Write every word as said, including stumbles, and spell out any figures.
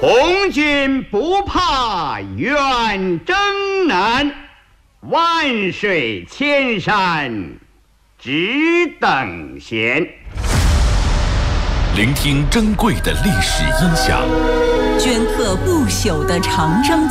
红军不怕远征难，万水千山只等闲。 聆听珍贵的历史音响， 镌刻不朽的长征